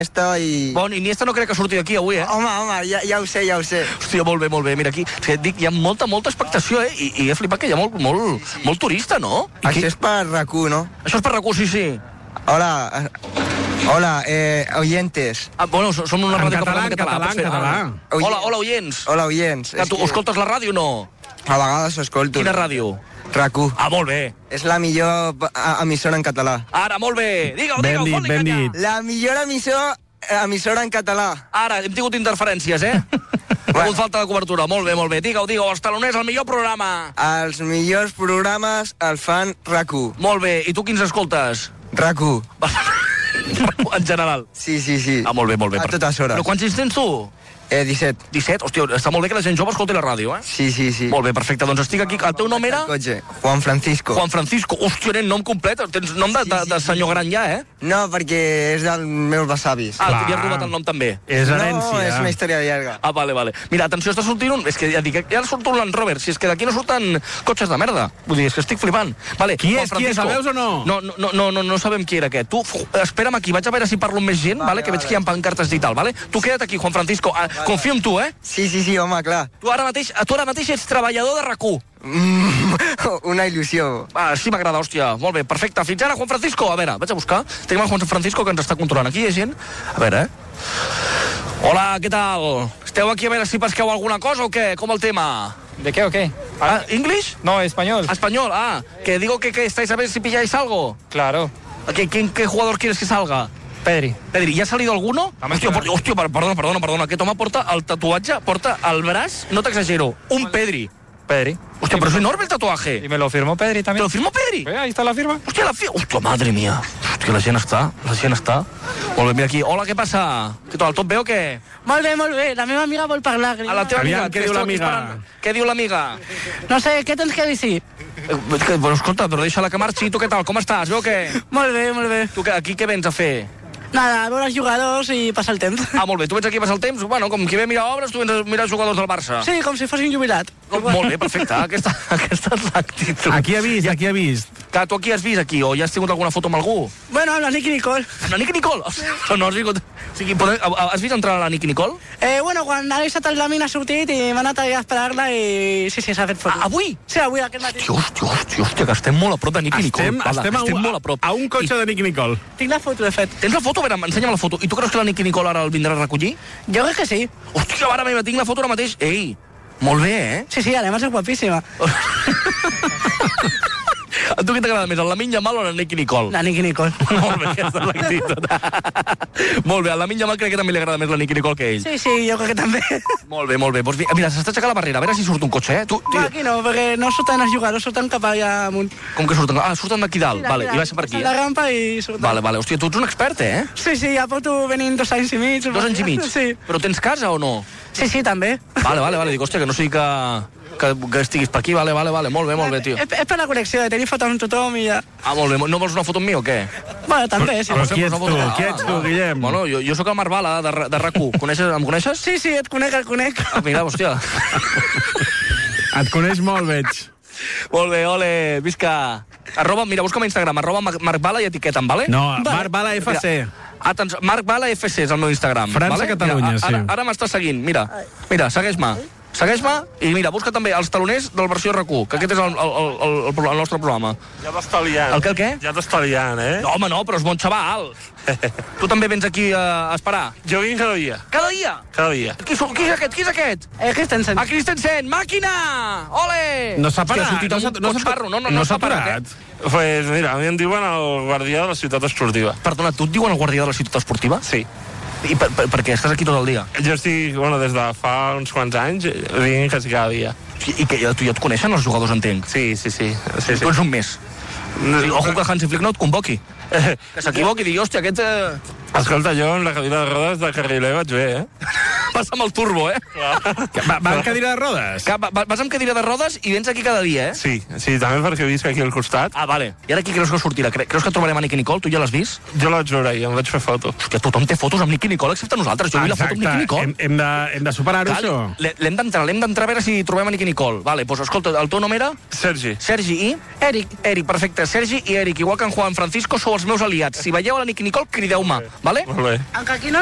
i... Bon, Iniesta no crec que surti d'aquí avui, Home, ja ho sé. Hòstia, molt bé. Mira, aquí dic, hi ha molta expectació, I he flipat que hi ha molt turista, no? Això és per RAC1, no? Això és per RAC1, sí. Hola, oyentes. Bueno, som una ràdio que parlem en català. Hola, oients. Hola, oients. Tu escoltes la ràdio o no? A vegades ho escolto. Quina ràdio? RAC1. Molt bé. És la millor emissora en català. Ara, molt bé. Digue-ho, ben dit. La millor emissora en català. Ara, hem tingut interferències, Ha hagut falta de cobertura. Molt bé. Digue-ho, els taloners, el millor programa. Els millors programes els fan RAC1. Molt bé. I tu quins escoltes? RAC1. En general. Sí. Molt bé. A totes hores. Però quants anys tens tu? 17. 17? Hòstia, està molt bé que la gent jove escolti la ràdio, Sí. Molt bé, perfecte. Doncs estic aquí. El teu nom era? Juan Francisco. Juan Francisco. Hòstia, nen, nom complet. Tens nom de senyor gran ja, No, perquè és dels meus besavis. T'havia robat el nom també. És herència. No, és una història llarga. Vale. Mira, atenció, està sortint és que ja surt un Land Rover. Si és que d'aquí no surten cotxes de merda. Vull dir, és que estic flipant. Vale, Qui és? Sabeu o no? No sabem qui era aquest. Tu, espera'm aquí, vaig a veure si parlo amb més gent, vale? Que veig que hi ha pancartes i tal, vale? Tu queda't aquí, Juan Francisco. Confio en tu, Sí, home, clar. Tu ara mateix ets treballador de RAC1. Una il·lusió. Sí, m'agrada, hòstia. Molt bé, perfecte. Fins ara, Juan Francisco. A veure, vaig a buscar. Tenim el Juan Francisco que ens està controlant. Aquí hi ha gent. A veure, Hola, què tal? Esteu aquí a veure si pesqueu alguna cosa o què? Com el tema? ¿De qué o qué? ¿English? No, español. Español, que digo que estáis a ver si pilláis algo. Claro. ¿Qué jugador quieres que salga? Pedri, ¿ya ha salido alguno? Hòstia, perdona. Aquest home porta el tatuatge, porta al braç, no t'exagero, un Pedri. Hòstia, però és enorme el tatuaje. ¿Y me lo firmó Pedri ¿Te también? lo firmó Pedri? Ahí está la firma. Hòstia, madre mía. Hòstia, la gent està. Molt bé, mira aquí. Hola, què passa? Què tal, tot bé o què? Molt bé. La meva amiga vol parlar. A la teva amiga. Què diu l'amiga? Què diu l'amiga? No sé, què tens que dir? Bueno, escolta, però deixa-la que marxi. Tu què tal, com estàs? Bé o què? Molt bé. Tu aquí què vens a fer? Nada, a veure els jugadors i passar el temps. Molt bé, tu vens aquí a passar el temps? Bueno, com qui ve a mirar obres, tu vens a mirar els jugadors del Barça. Sí, com si fossin jubilat. Molt bé, perfecte. Aquesta és l'actitud. Aquí ha vist. Clar, tu aquí has vist aquí, o ja has tingut alguna foto amb algú? Bueno, amb la Nicky Nicole. Amb la Nicky Nicole? No has vingut... O sigui, has vist entrar a la Nicky Nicole? Bueno, quan ha deixat el Lamin ha sortit i m'ha anat allà a esperar-la i... Sí, s'ha fet foto. Avui? Sí, avui, aquest matí. Hòstia, que estem molt a prop de Nicky Nicole. Estem molt a prop. A un cotxe de Nicky Nicole. Tinc la foto, de fet. Tens la foto? A veure, ensenya'm la foto. I tu creus que la Nicky Nicole ara el vindrà a recollir? Jo crec que sí. Hòstia, mare meva, tinc la foto ara mateix. Ei, molt bé, Sí, además és guapíssima. A tu què t'agrada més, el Lamine Yamal o la Nicky Nicole? La Nicky Nicole. Molt bé, aquesta és l'actitud. Molt bé, al Lamine Yamal crec que també li agrada més la Nicky Nicole que ell. Sí, jo crec que també. Molt bé. Doncs mira, s'està aixecant la barrera, a veure si surt un cotxe, Aquí no, perquè no surten els jugadors, surten cap allà amunt. Com que surten? Surten d'aquí dalt, vale, i baixen per aquí. La rampa i surten. Vale, hòstia, tu ets un expert, Sí, ja porto venint 2 anys i mig. 2 anys i mig? Sí. Però tens casa o no? Sí, també. Vale, dic, hòstia, que no sigui que estiguis per aquí, vale, molt bé, tio. És per la connexió, de tenir foto amb tothom i ja... Molt bé, no vols una foto amb mi o què? Bueno, també, sí. Però qui ets tu, Guillem? Bueno, jo sóc el Marc Bala, de RAC1. Em coneixes? Sí, et conec. Mira, hòstia. Et coneix molt, veig. Molt bé, ole, visca. Mira, busca'm a Instagram, Marc Bala i etiqueta'm, vale? No, Marc Bala FC. Marc Bala FC és el meu Instagram. França, Catalunya, sí. Ara m'està seguint, mira, segueix-me. I mira, busca també els taloners del versió RAC1, que aquest és el nostre programa. Ja t'està liant. El què? Ja t'està liant, No, home, no, però és bon xaval. Tu també vens aquí a esperar? Jo vinc cada dia. Cada dia? Cada dia. Qui és aquest? Christensen. Christensen, màquina! Ole! No s'ha parat. No s'ha parat. Pues mira, a mi em diuen el guardià de la ciutat esportiva. Perdona, tu et diuen el guardià de la ciutat esportiva? Sí. I per què? Estàs aquí tot el dia? Jo estic, des de fa uns quants anys, vinc quasi cada dia. I que tu ja et coneixen els jugadors, entenc? Sí. Tu ets un més. Ojo que Hansi Flick no et convoqui. Que s'equivoqui i digui, hòstia, aquest... Escolta, jo en la cadira de rodes de carriler vaig bé, Vas amb el turbo, eh? Va en cadira de rodes? Vas amb cadira de rodes i vens aquí cada dia, eh? Sí, també perquè visc aquí al costat. Ah, vale. I ara qui creus que sortirà? Creus que trobarem a Nicky Nicole? Tu ja l'has vist? Jo la vaig veure i em vaig fer foto. Que tothom té fotos amb Nicky Nicole, excepte nosaltres. Jo vull la foto amb Nicky Nicole. Hem de superar-ho, això. L'hem d'entrar a veure si trobem a Nicky Nicole. Vale, doncs escolta, el teu nom era? Sergi. Sergi i? Eric, perfecte. Sergi i Eric, igual que en Juan Francisco, sou els meus aliats. Si veieu a la Nicky Nicole, crideu-me, vale? Molt bé. Aunque aquí no